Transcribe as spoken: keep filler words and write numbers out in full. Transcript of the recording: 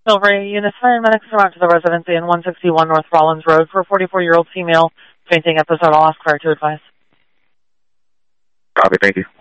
Silvery, Eunice Fire Medics arrived to the residency in one sixty-one North Rollins Road for a forty-four-year-old female fainting episode. I'll ask her to advise. Copy, thank you.